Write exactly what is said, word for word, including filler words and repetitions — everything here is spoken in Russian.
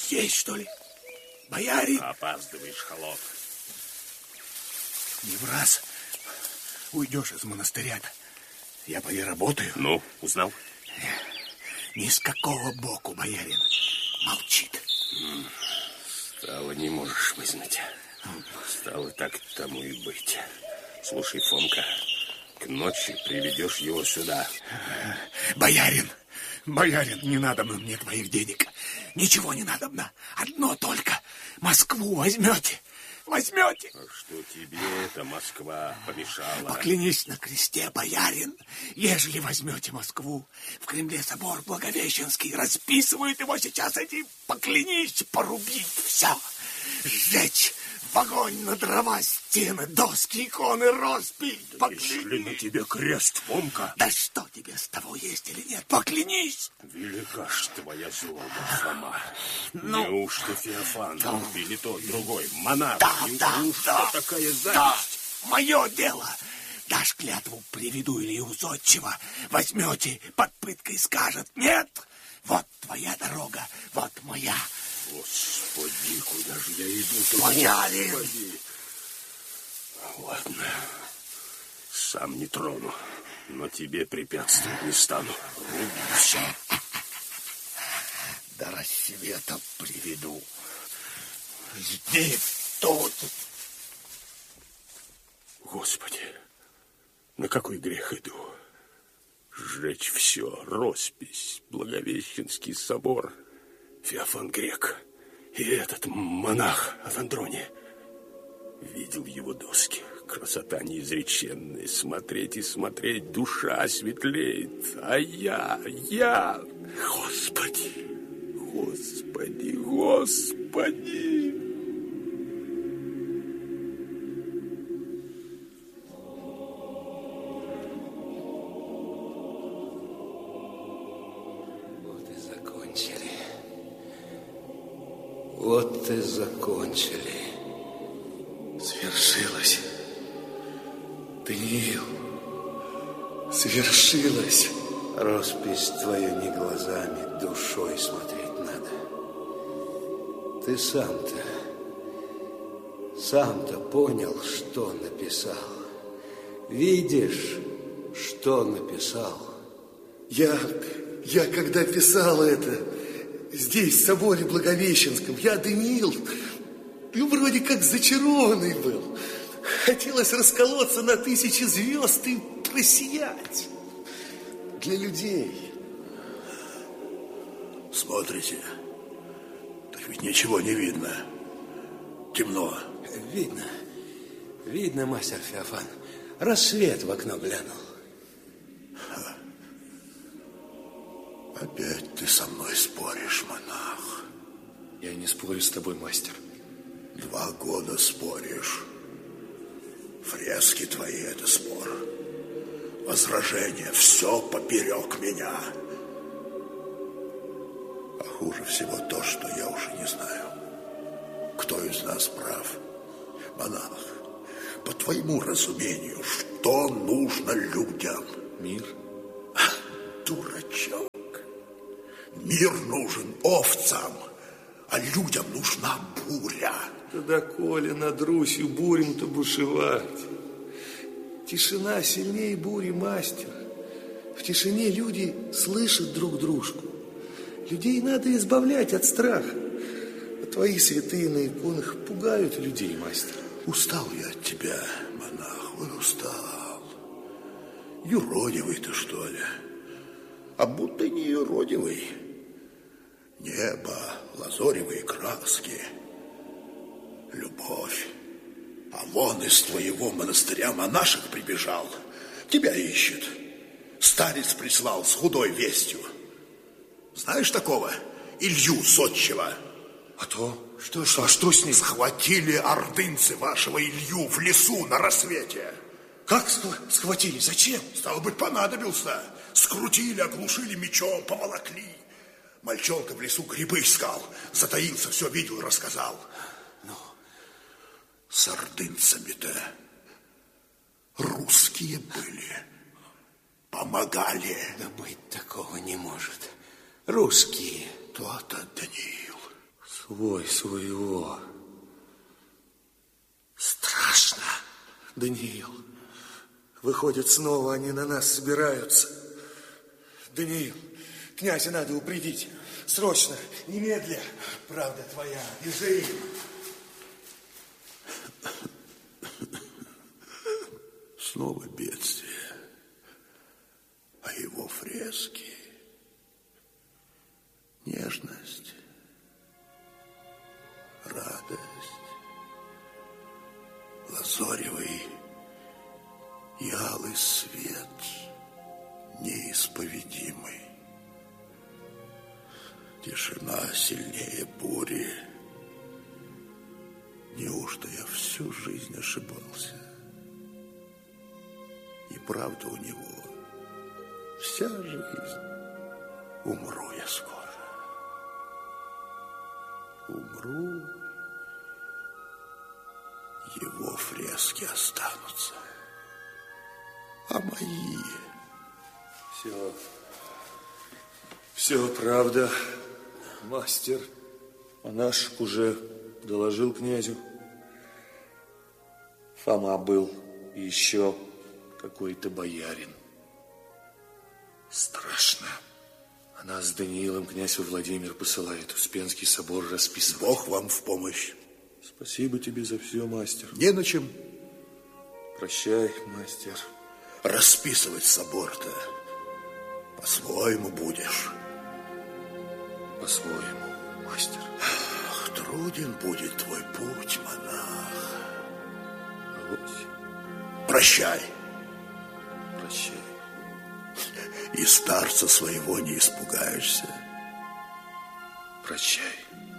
есть, что ли? Боярин? Опаздываешь, холоп. Не в раз уйдешь из монастыря-то. Я поди работаю. Ну, узнал? Ни с какого боку, боярин. Молчит. Стало, не можешь вызнать. Стало, так тому и быть. Слушай, Фомка, к ночи приведешь его сюда. Боярин, боярин, не надо мне твоих денег. Ничего не надо мне. Одно только. Москву возьмете. Возьмете. А что тебе эта Москва помешала? Поклянись на кресте, боярин, ежели возьмете Москву. В Кремле собор Благовещенский. Расписывают его сейчас эти. Поклянись порубить все. Сжечь в огонь на дрова стены, доски, иконы, роспись. Да Поклянись. если на тебе крест, Фомка. Да что тебе с того есть или нет? Поклянись. Велика ж твоя злоба, Фома. Ну, неужто Феофан да. или тот другой монах? Да, да, да. Такая зависть? Да, мое дело. Дашь клятву, приведу Илью Зодчего. Возьмете, под пыткой скажет нет. Вот твоя дорога, вот моя. Господи, куда же я иду-то? Боярин! Господи. Ладно, сам не трону, но тебе препятствовать не стану. Руби все. До рассвета приведу. Жди тут. Господи, на какой грех иду? Сжечь все, роспись, Благовещенский собор, Феофан Грек и этот монах от Андрония. Видел его доски. Красота неизреченная. Смотреть и смотреть, душа светлеет. А я, я... Господи, Господи, Господи! Вот и закончили. Вот и закончили. Свершилось. Даниил, свершилось. Роспись твою не глазами, душой смотреть надо. Ты сам-то, сам-то понял, что написал. Видишь, что написал. Я, я когда писал это, здесь, в соборе Благовещенском, я, Даниил, ну, вроде как зачарованный был. Хотелось расколоться на тысячи звезд и просиять. Для людей. Смотрите, так ведь ничего не видно. Темно. Видно, видно, мастер Феофан. Рассвет в окно глянул. Опять ты со мной споришь, монах. Я не спорю с тобой, мастер. Два года споришь. Фрески твои — это спор. Возражение — все поперек меня. А хуже всего то, что я уже не знаю, кто из нас прав. Монах, по твоему разумению, что нужно людям? Мир. Дурачок. Мир нужен овцам, а людям нужна буря. Тогда, коли над Русью бурем-то бушевать. Тишина сильнее бури, мастер. В тишине люди слышат друг дружку. Людей надо избавлять от страха. А твои святые на иконах пугают людей, мастер. Устал я от тебя, монах, ой, устал. Юродивый ты, что ли? А будто не юродивый. Небо, лазоревые краски, любовь. А вон из твоего монастыря монашек прибежал. Тебя ищет. Старец прислал с худой вестью. Знаешь такого? Илью Зодчего. А то? Что, что, а что с ним? Схватили ордынцы вашего Илью в лесу на рассвете. Как схватили? Зачем? Стало быть, понадобился. Скрутили, оглушили мечом, поволокли. Мальчонка в лесу грибы искал. Затаился, все видел, рассказал. Ну? С ордынцами-то русские были. Помогали. Да быть такого не может. Русские. То-то, Даниил. Свой своего. Страшно, Даниил. Выходит, снова они на нас собираются. Даниил, князя надо упредить. Срочно, немедля. Правда твоя, бежи. Снова бедствие. А его фрески, нежность, радость, лазоревый и алый свет неисповедимый. Тишина сильнее бури. Неужто я всю жизнь ошибался? И правда у него вся жизнь. Умру я скоро. Умру. Его фрески останутся. А мои... Все. Все правда, мастер. А наш уже доложил князю. Фома был и еще какой-то боярин. Страшно. А нас с Даниилом князь Владимир посылает Успенский собор расписывать. Бог вам в помощь. Спасибо тебе за все, мастер. Не на чем. Прощай, мастер. Расписывать собор-то по-своему будешь. По-своему, мастер. Ах, труден будет твой путь, монах. Авось. Прощай. Прощай. И старца своего не испугаешься. Прощай.